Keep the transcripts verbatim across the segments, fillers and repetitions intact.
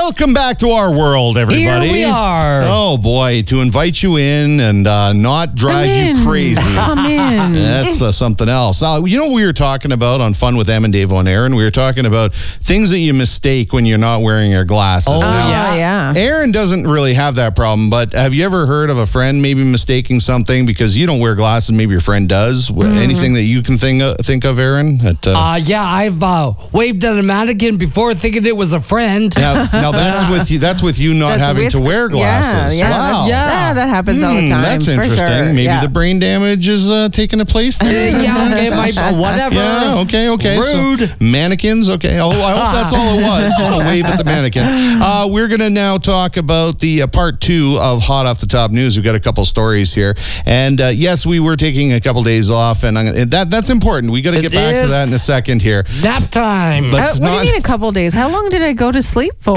Welcome back to our world, everybody. Here we are. Oh, boy, to invite you in and uh, not drive you crazy. Come in. That's uh, something else. Uh, you know what we were talking about on Fun with Em and Dave and Aaron? We were talking about things that you mistake when you're not wearing your glasses. Oh, Now, yeah. yeah. Aaron doesn't really have that problem, but have you ever heard of a friend maybe mistaking something because you don't wear glasses, maybe your friend does? Mm-hmm. Anything that you can think of, think of Aaron? That, uh, Uh, yeah, I've uh, waved at a mannequin before thinking it was a friend. now, now that's with you. That's with you not That's having with- to wear glasses. Yeah, yeah, Wow. Yeah. yeah, that happens all the Hmm, time. that's for interesting. sure. Maybe yeah. the brain damage is uh, taking a place Uh, there. yeah, okay, my, whatever. Yeah, okay, okay. Rude. So, mannequins, okay. Oh, I hope that's all it was. Just a wave at the mannequin. Uh, we're going to now talk about the uh, part two of Hot Off the Top News. We've got a couple stories here. And uh, yes, we were taking a couple days off, and, I'm, and that that's important. We got to It get back is. to that in a second here. Nap time. But Uh, it's what not- do you mean a couple days? How long did I go to sleep for?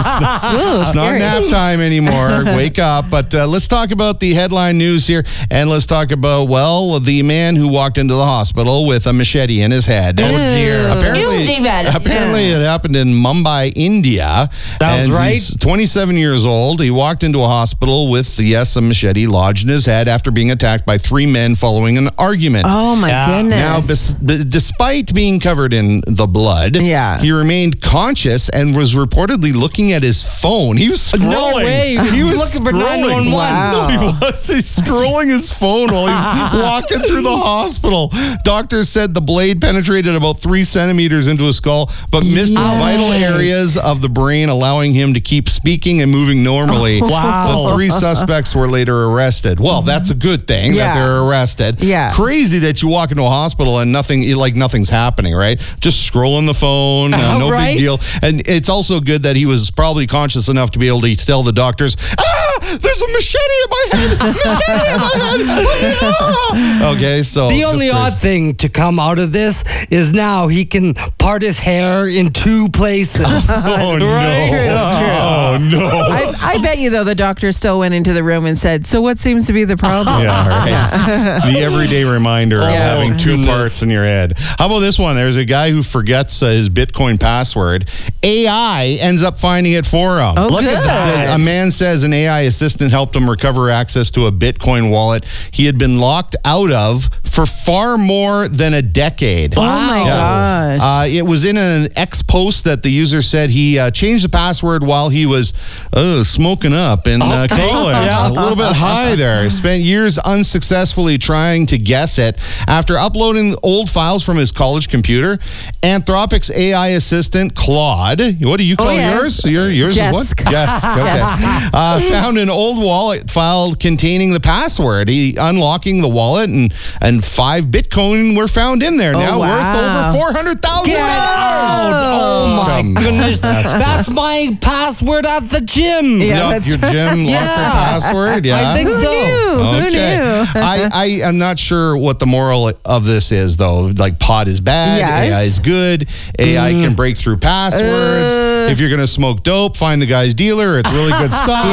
Ooh, It's not scary. nap time anymore. Wake up. But uh, let's talk about the headline news here. And let's talk about, well, the man who walked into the hospital with a machete in his head. Oh, dear. Apparently, Ew, David. apparently Yeah. it happened in Mumbai, India. Sounds and right. He's twenty-seven years old. He walked into a hospital with, yes, a machete lodged in his head after being attacked by three men following an argument. Oh, my Yeah. goodness. Now, bes- b- despite being covered in the blood, Yeah. he remained conscious and was reportedly looking at his phone. He was scrolling. No way. He was Looking for scrolling. nine one one. Wow. No, he was. He's scrolling his phone while he's walking through the hospital. Doctors said the blade penetrated about three centimeters into his skull, but missed Yes. vital areas of the brain, allowing him to keep speaking and moving normally. Wow. The three suspects were later arrested. Well, that's a good thing Yeah. that they're arrested. Yeah. Crazy that you walk into a hospital and nothing, like nothing's happening, right? Just scrolling the phone, uh, no Right. big deal. And it's also good that he was probably conscious enough to be able to tell the doctors, ah, there's a machete in my head, machete in my head. Ah. Okay, so. The that's only crazy. odd thing to come out of this is now he can part his hair in two places. Oh, no. Right? True, true. Oh, no. I, I bet you, though, the doctor still went into the room and said, so what seems to be the problem? Yeah, right. The everyday reminder of Yeah. having two Goodness. parts in your head. How about this one? There's a guy who forgets uh, his Bitcoin password. A I ends up finding it for him. Oh, Look good. at that. A man says an A I assistant helped him recover access to a Bitcoin wallet he had been locked out of for far more than a decade. Oh, my Yeah. gosh. Uh, it was in an X post that the user said he uh, changed the password while he was uh, smoking up in uh, Okay. college. Yeah. A little bit high there. He spent years unsuccessfully trying to guess it. After uploading old files from his college computer, Anthropic's A I assistant, Claude, what do you call Oh, yeah. yours? Your, yours Jess. is what? Yes. Okay. Uh, found an old wallet file containing the password. He unlocking the wallet and, and five Bitcoin were found in there. Oh, now wow. worth over four hundred thousand Get out! Oh my Come on. goodness. That's my password at the gym. Yeah. Yup, that's your gym locker Yeah. password. Yeah. I think Who so. knew? Who Okay. knew? I, I am not sure what the moral of this is, though. Like, pot is bad, Yes. A I is good, A I can break through passwords. Uh. if you're going to smoke dope, find the guy's dealer. It's really good stuff.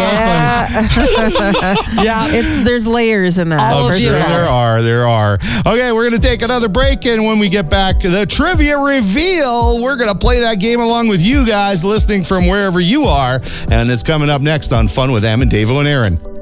Yeah. Yeah. It's there's layers in that. Oh, I'm for sure sure. there are. There are. Okay, we're going to take another break, and when we get back, the trivia reveal. We're going to play that game along with you guys listening from wherever you are, and it's coming up next on Fun with Em and Dave and Aaron.